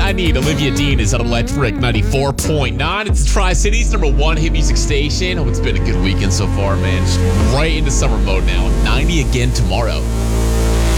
I Need. Olivia Dean is on Electric 94.9. It's Tri-City's #1 hit music station. Hope it's been a good weekend so far, man. Just right into summer mode now. 90 again tomorrow.